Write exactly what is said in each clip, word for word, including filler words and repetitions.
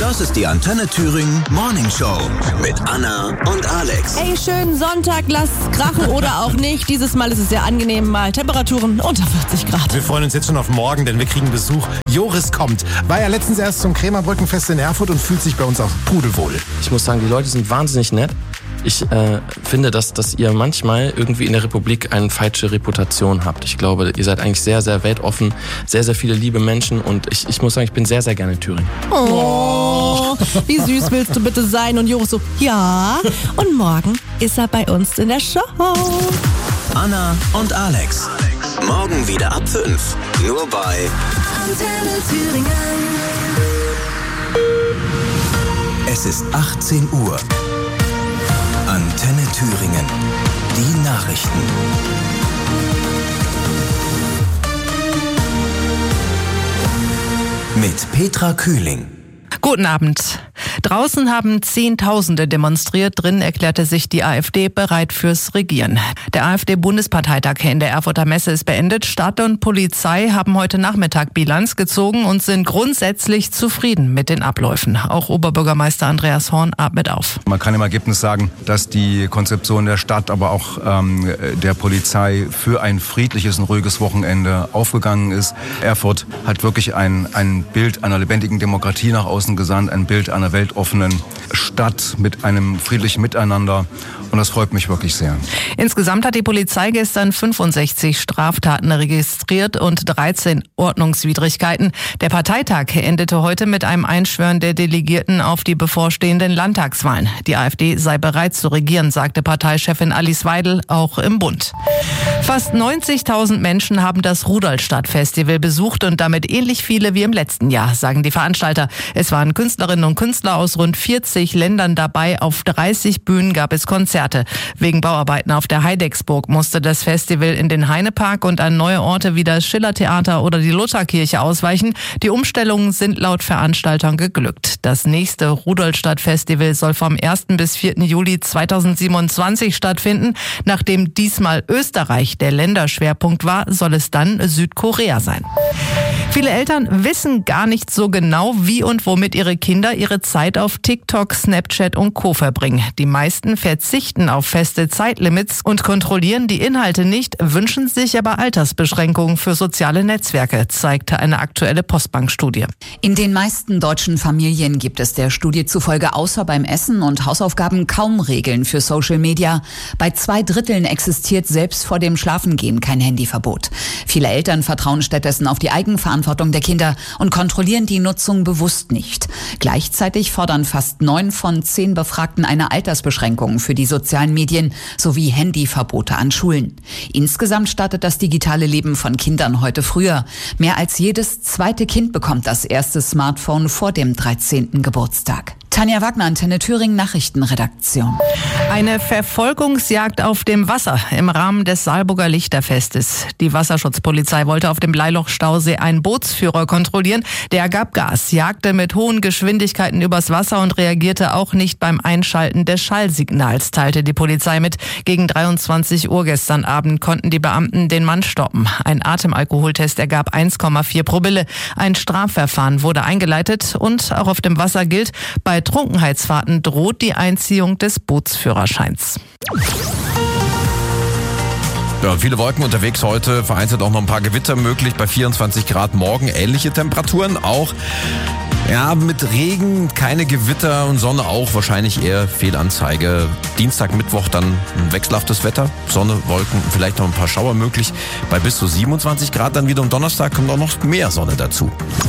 Das ist die Antenne Thüringen Morning Show mit Anna und Alex. Hey, schönen Sonntag, lasst krachen oder auch nicht. Dieses Mal ist es sehr angenehm, mal Temperaturen unter vierzig Grad. Wir freuen uns jetzt schon auf morgen, denn wir kriegen Besuch. Joris kommt. War ja letztens erst zum Krämerbrückenfest in Erfurt und fühlt sich bei uns auch pudelwohl. Ich muss sagen, die Leute sind wahnsinnig nett. Ich äh, finde, dass, dass ihr manchmal irgendwie in der Republik eine falsche Reputation habt. Ich glaube, ihr seid eigentlich sehr, sehr weltoffen, sehr, sehr viele liebe Menschen und ich, ich muss sagen, ich bin sehr, sehr gerne in Thüringen. Oh, wie süß willst du bitte sein? Und Joris so, ja. Und morgen ist er bei uns in der Show. Anna und Alex. Morgen wieder ab fünf. Nur bei Antenne Thüringen. Es ist achtzehn Uhr. Antenne Thüringen. Die Nachrichten. Mit Petra Kühling. Guten Abend. Draußen haben Zehntausende demonstriert. Drin erklärte sich die AfD bereit fürs Regieren. Der AfD-Bundesparteitag in der Erfurter Messe ist beendet. Stadt und Polizei haben heute Nachmittag Bilanz gezogen und sind grundsätzlich zufrieden mit den Abläufen. Auch Oberbürgermeister Andreas Horn atmet auf. Man kann im Ergebnis sagen, dass die Konzeption der Stadt, aber auch ähm, der Polizei für ein friedliches und ruhiges Wochenende aufgegangen ist. Erfurt hat wirklich ein, ein Bild einer lebendigen Demokratie nach außen gesandt, ein Bild einer weltoffenen Stadt mit einem friedlichen Miteinander. Und das freut mich wirklich sehr. Insgesamt hat die Polizei gestern fünfundsechzig Straftaten registriert und dreizehn Ordnungswidrigkeiten. Der Parteitag endete heute mit einem Einschwören der Delegierten auf die bevorstehenden Landtagswahlen. Die AfD sei bereit zu regieren, sagte Parteichefin Alice Weidel auch im Bund. Fast neunzigtausend Menschen haben das Rudolstadt-Festival besucht und damit ähnlich viele wie im letzten Jahr, sagen die Veranstalter. Es waren Künstlerinnen und Künstler aus rund vierzig Ländern dabei. Auf dreißig Bühnen gab es Konzerte. Wegen Bauarbeiten auf der Heidecksburg musste das Festival in den Heinepark und an neue Orte wie das Schillertheater oder die Lutherkirche ausweichen. Die Umstellungen sind laut Veranstaltern geglückt. Das nächste Rudolstadt-Festival soll vom ersten bis vierten Juli zweitausendsiebenundzwanzig stattfinden. Nachdem diesmal Österreich der Länderschwerpunkt war, soll es dann Südkorea sein. Viele Eltern wissen gar nicht so genau, wie und womit ihre Kinder ihre Zeit auf TikTok, Snapchat und Co. verbringen. Die meisten verzichten auf feste Zeitlimits und kontrollieren die Inhalte nicht, wünschen sich aber Altersbeschränkungen für soziale Netzwerke, zeigte eine aktuelle Postbank-Studie. In den meisten deutschen Familien gibt es der Studie zufolge außer beim Essen und Hausaufgaben kaum Regeln für Social Media. Bei zwei Dritteln existiert selbst vor dem Schlafengehen kein Handyverbot. Viele Eltern vertrauen stattdessen auf die Eigenverantwortung der Kinder und kontrollieren die Nutzung bewusst nicht. Gleichzeitig fordern fast neun von zehn Befragten eine Altersbeschränkung für die sozialen Medien sowie Handyverbote an Schulen. Insgesamt startet das digitale Leben von Kindern heute früher. Mehr als jedes zweite Kind bekommt das erste Smartphone vor dem dreizehnten Geburtstag. Tanja Wagner, Antenne Thüringen, Nachrichtenredaktion. Eine Verfolgungsjagd auf dem Wasser im Rahmen des Saalburger Lichterfestes. Die Wasserschutzpolizei wollte auf dem Bleiloch-Stausee einen Bootsführer kontrollieren. Der gab Gas, jagte mit hohen Geschwindigkeiten übers Wasser und reagierte auch nicht beim Einschalten des Schallsignals, teilte die Polizei mit. Gegen dreiundzwanzig Uhr gestern Abend konnten die Beamten den Mann stoppen. Ein Atemalkoholtest ergab eins Komma vier Promille. Ein Strafverfahren wurde eingeleitet und auch auf dem Wasser gilt, bei Trunkenheitsfahrten droht die Einziehung des Bootsführerscheins. Ja, viele Wolken unterwegs heute, vereinzelt auch noch ein paar Gewitter möglich, bei vierundzwanzig Grad morgen ähnliche Temperaturen auch. Ja, mit Regen, keine Gewitter und Sonne auch, wahrscheinlich eher Fehlanzeige. Dienstag, Mittwoch dann ein wechselhaftes Wetter, Sonne, Wolken, vielleicht noch ein paar Schauer möglich. Bei bis zu siebenundzwanzig Grad dann wieder am Donnerstag kommt auch noch mehr Sonne dazu.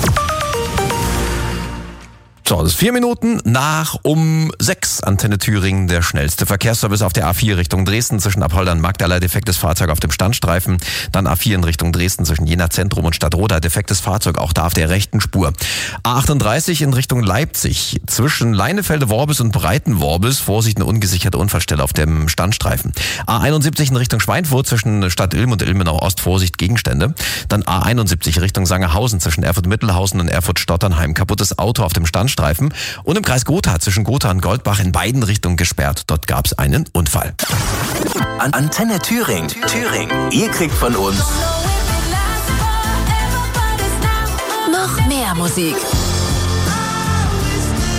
So, das ist vier Minuten nach um sechs. Antenne Thüringen, der schnellste Verkehrsservice auf der A vier Richtung Dresden zwischen Apolda und Magdala, defektes Fahrzeug auf dem Standstreifen. Dann A vier in Richtung Dresden zwischen Jena Zentrum und Stadtroda, defektes Fahrzeug auch da auf der rechten Spur. A achtunddreißig in Richtung Leipzig zwischen Leinefelde-Worbis und Breitenworbis, Vorsicht, eine ungesicherte Unfallstelle auf dem Standstreifen. A einundsiebzig in Richtung Schweinfurt zwischen Stadt Ilm und Ilmenau Ost, Vorsicht, Gegenstände. Dann A einundsiebzig Richtung Sangerhausen zwischen Erfurt-Mittelhausen und Erfurt-Stotternheim, kaputtes Auto auf dem Standstreifen. Und im Kreis Gotha zwischen Gotha und Goldbach in beiden Richtungen gesperrt. Dort gab es einen Unfall. An Antenne Thüringen. Thüringen. Ihr kriegt von uns noch mehr Musik.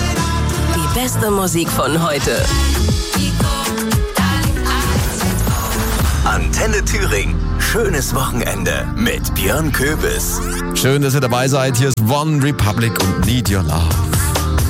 beste Musik von heute. Antenne Thüringen. Schönes Wochenende mit Björn Köbis. Schön, dass ihr dabei seid. Hier ist One Republic und Need Your Love.